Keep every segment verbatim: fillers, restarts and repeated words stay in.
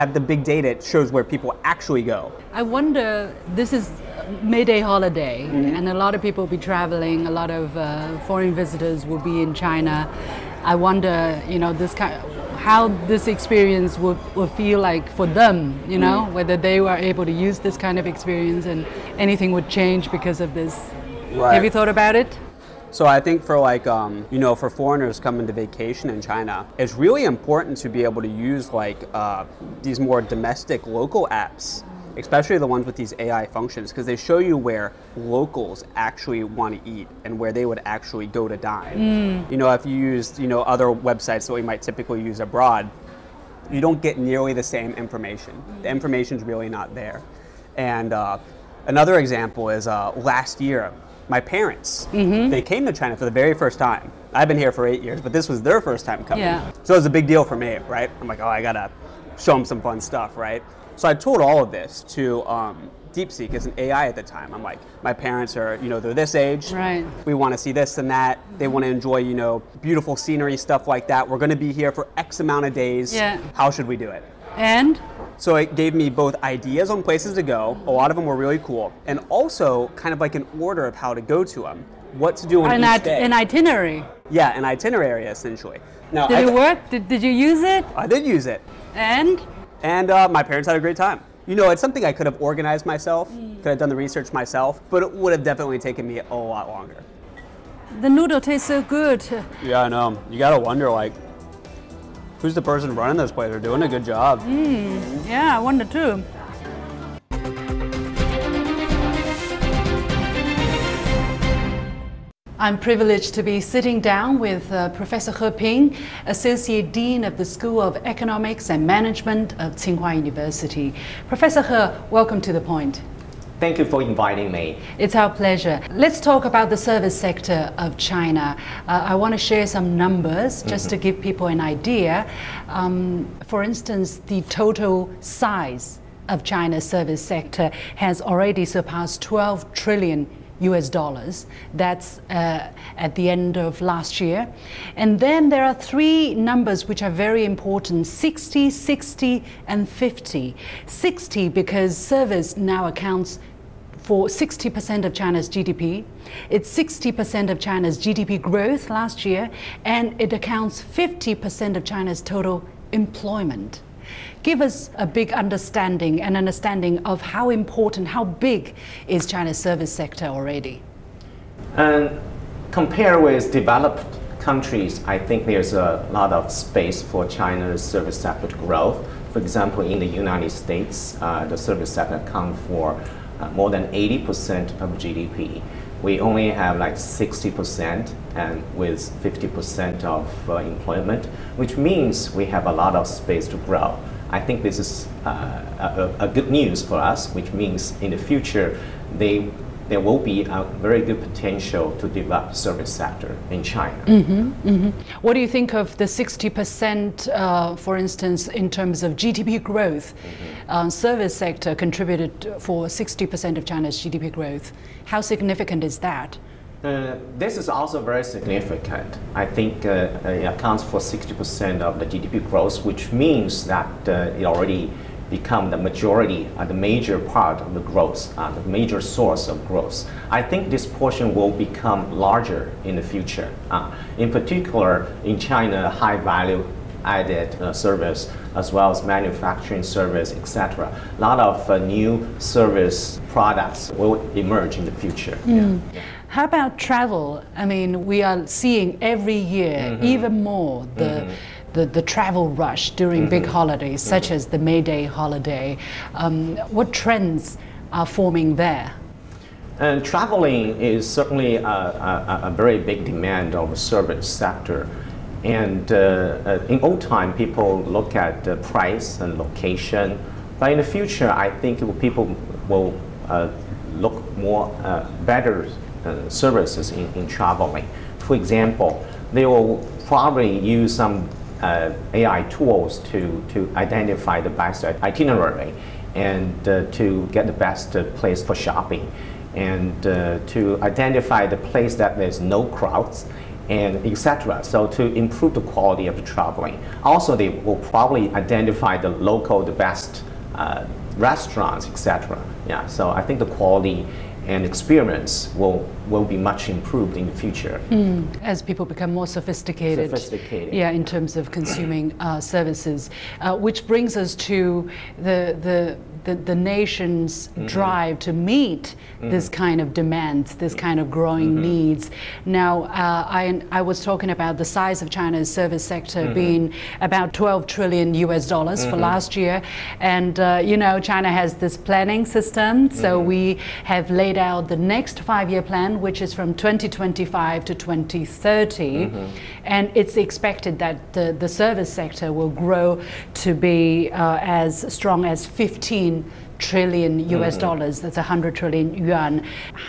have the big data, it shows where people actually go. I wonder, this is May Day holiday, mm-hmm. and a lot of people will be traveling, a lot of uh, foreign visitors will be in China. I wonder, you know, this kind of, how this experience would, would feel like for them, you know, mm. whether they were able to use this kind of experience and anything would change because of this. Right. Have you thought about it? So I think for like, um, you know, for foreigners coming to vacation in China, it's really important to be able to use like uh, these more domestic local apps, especially the ones with these A I functions, because they show you where locals actually want to eat and where they would actually go to dine. Mm. You know, if you used, you know, other websites that we might typically use abroad, you don't get nearly the same information. The information's really not there. And uh, another example is uh, last year, my parents, mm-hmm. they came to China for the very first time. I've been here for eight years, but this was their first time coming. Yeah. So it was a big deal for me, right? I'm like, oh, I gotta show them some fun stuff, right? So I told all of this to um, DeepSeek as an A I at the time. I'm like, my parents are, you know, they're this age. Right. We want to see this and that. They want to enjoy, you know, beautiful scenery, stuff like that. We're going to be here for X amount of days. Yeah. How should we do it? And? So it gave me both ideas on places to go. A lot of them were really cool. And also kind of like an order of how to go to them. What to do on an each it- day. An itinerary. Yeah, an itinerary essentially. Now, Did I, it work? Did, did you use it? I did use it. And? And uh, my parents had a great time. You know, it's something I could have organized myself, Mm. could have done the research myself, but it would have definitely taken me a lot longer. The noodle tastes so good. Yeah, I know. You gotta wonder, like, who's the person running this place? They're doing a good job. Mm, yeah, I wonder too. I'm privileged to be sitting down with uh, Professor He Ping, Associate Dean of the School of Economics and Management of Tsinghua University. Professor He, welcome to The Point. Thank you for inviting me. It's our pleasure. Let's talk about the service sector of China. Uh, I want to share some numbers just mm-hmm. to give people an idea. Um, for instance, the total size of China's service sector has already surpassed twelve trillion U S dollars. That's uh, at the end of last year. And then there are three numbers which are very important: sixty, sixty, and fifty. sixty because service now accounts for sixty percent of China's G D P. It's sixty percent of China's G D P growth last year, and it accounts fifty percent of China's total employment. Give us a big understanding, an understanding of how important, how big is China's service sector already? And compared with developed countries, I think there's a lot of space for China's service sector to grow. For example, in the United States, uh, the service sector accounts for uh, more than eighty percent of G D P. We only have like sixty percent and with fifty percent of uh, employment, which means we have a lot of space to grow. I think this is uh, a, a good news for us, which means in the future they, there will be a very good potential to develop service sector in China. Mm-hmm, mm-hmm. What do you think of the sixty percent, uh, for instance, in terms of G D P growth? Mm-hmm. uh, service sector contributed for sixty percent of China's G D P growth. How significant is that? Uh, this is also very significant. I think uh, it accounts for sixty percent of the G D P growth, which means that uh, it already become the majority, uh, the major part of the growth, uh, the major source of growth. I think this portion will become larger in the future. Uh, in particular, in China, high value added uh, service, as well as manufacturing service, et cetera. A lot of uh, new service products will emerge in the future. Mm. Yeah. How about travel? I mean, we are seeing every year mm-hmm. even more the, mm-hmm. the, the travel rush during mm-hmm. big holidays, such mm-hmm. as the May Day holiday. Um, what trends are forming there? And traveling is certainly a, a, a very big demand of the service sector. And uh, uh, in old time, people look at the price and location. But in the future, I think people will uh, look more uh, better uh, services in, in traveling. For example, they will probably use some uh, A I tools to, to identify the best itinerary and uh, to get the best uh, place for shopping, and uh, to identify the place that there's no crowds, and et cetera. So to improve the quality of the traveling. Also, they will probably identify the local, the best uh, restaurants, et cetera. Yeah, so I think the quality and experience will will be much improved in the future. Mm, as people become more sophisticated. Sophisticated. Yeah, in terms of consuming uh, services, uh, which brings us to the the the, the nation's mm-hmm. drive to meet mm-hmm. this kind of demands, this kind of growing mm-hmm. needs. Now, uh, I I was talking about the size of China's service sector mm-hmm. being about twelve trillion U S dollars mm-hmm. for last year, and uh, you know, China has this planning system. So mm-hmm. we have laid out the next five-year plan, which is from twenty twenty-five to twenty thirty, mm-hmm. and it's expected that the, the service sector will grow to be uh, as strong as fifteen trillion U S mm-hmm. dollars. That's one hundred trillion yuan.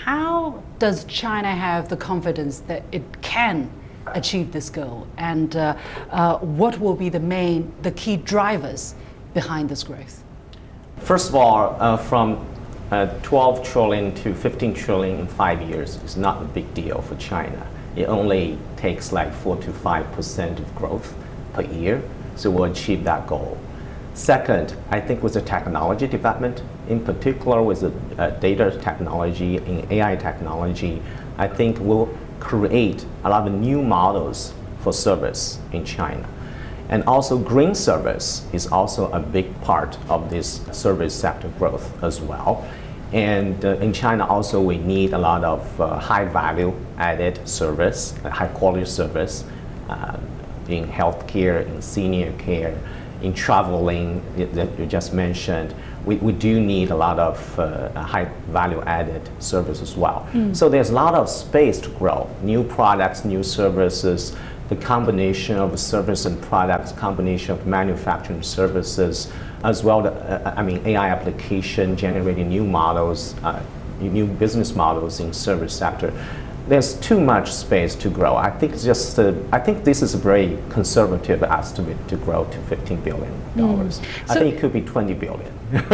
How does China have the confidence that it can achieve this goal, and uh, uh, what will be the main, the key drivers behind this growth? First of all, uh, from Uh, twelve trillion to fifteen trillion in five years is not a big deal for China. It only takes like four to five percent of growth per year, so we'll achieve that goal. Second, I think with the technology development, in particular with the uh, data technology and A I technology, I think we'll create a lot of new models for service in China. And also green service is also a big part of this service sector growth as well. And uh, in China also we need a lot of uh, high value added service, uh, high quality service uh, in healthcare, in senior care, in traveling that you just mentioned. We, we do need a lot of uh, high value added service as well. Mm. So there's a lot of space to grow, new products, new services, the combination of service and products, combination of manufacturing services, as well as, uh, I mean, A I application, generating new models, uh, new business models in service sector. There's too much space to grow. I think it's just, uh, I think this is a very conservative estimate to grow to fifteen billion dollars. Mm. So I think it could be twenty billion.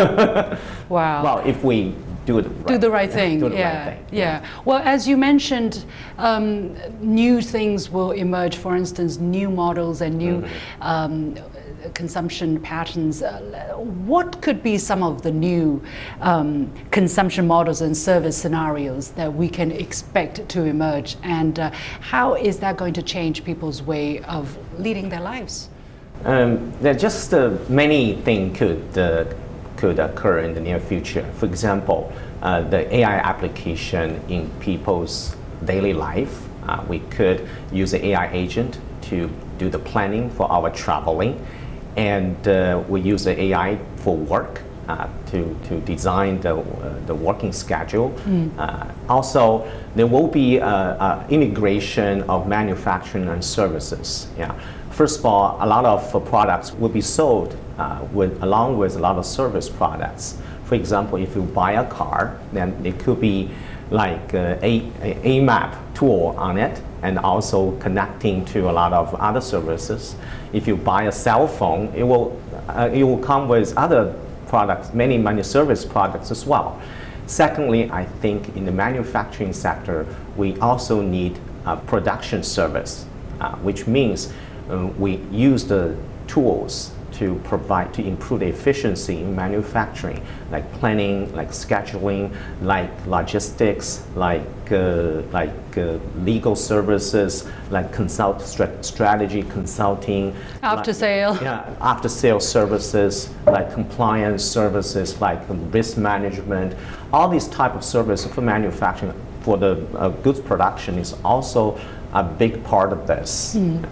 Wow. Well, if we do the right, do the right thing. Do the yeah, right thing. Yeah. Well, as you mentioned, um, new things will emerge. For instance, new models and new mm-hmm. um, consumption patterns. Uh, what could be some of the new um, consumption models and service scenarios that we can expect to emerge, and uh, how is that going to change people's way of leading their lives? Um, there are just uh, many things could uh, could occur in the near future. For example, uh, the A I application in people's daily life. Uh, we could use an A I agent to do the planning for our traveling, and uh, we use the A I for work uh, to, to design the, uh, the working schedule. Mm. Uh, also, there will be uh, integration of manufacturing and services. Yeah. First of all, a lot of uh, products will be sold uh, with, along with a lot of service products. For example, if you buy a car, then it could be like uh, a, a, a map tool on it, and also connecting to a lot of other services. If you buy a cell phone, it will, uh, it will come with other products, many, many service products as well. Secondly, I think in the manufacturing sector, we also need a production service, uh, which means uh, we use the tools to provide, to improve the efficiency in manufacturing, like planning, like scheduling, like logistics, like uh, like uh, legal services, like consult strat strategy consulting, after like, sale, yeah, after sale services, like compliance services, like risk management. All these type of services for manufacturing, for the uh, goods production, is also a big part of this. Mm.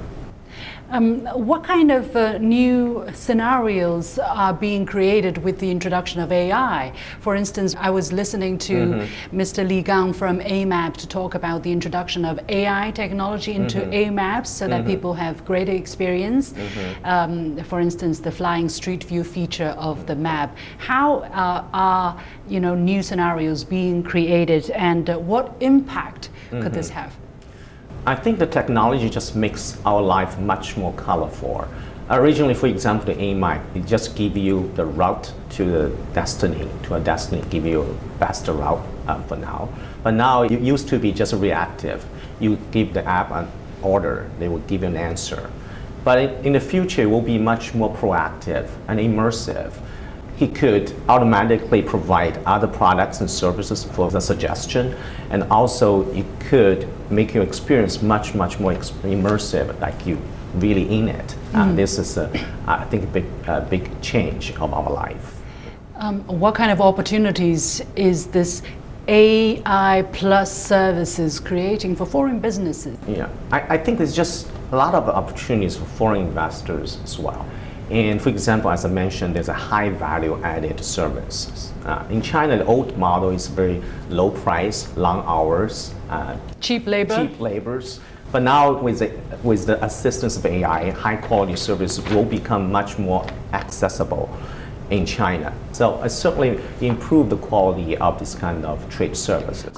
Um, what kind of uh, new scenarios are being created with the introduction of A I? For instance, I was listening to mm-hmm. Mister Li Gang from A MAP to talk about the introduction of A I technology into mm-hmm. A MAPs so that mm-hmm. people have greater experience. Mm-hmm. um, for instance, the flying street view feature of the map. How uh, are you know, new scenarios being created, and uh, what impact mm-hmm. could this have? I think the technology just makes our life much more colorful. Originally, for example, the A MAP, it just gives you the route to the destiny, to a destiny, give you a best route uh, for now. But now it used to be just reactive. You give the app a order, they will give you an answer. But in the future, it will be much more proactive and immersive. He could automatically provide other products and services for the suggestion, and also it could make your experience much, much more ex- immersive, like you really in it. Mm. Uh, this is, a, I think, a big, a big change of our life. Um, what kind of opportunities is this A I plus services creating for foreign businesses? Yeah, I, I think there's just a lot of opportunities for foreign investors as well. And for example, as I mentioned, there's a high value added service. Uh, in China, the old model is very low price, long hours, uh, cheap labor. Cheap labors. But now with the, with the assistance of A I, high quality service will become much more accessible in China. So it certainly improve the quality of this kind of trade services.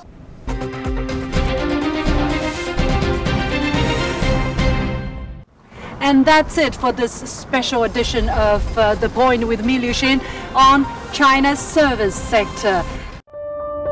And that's it for this special edition of uh, The Point with me, Liu Xin, on China's service sector.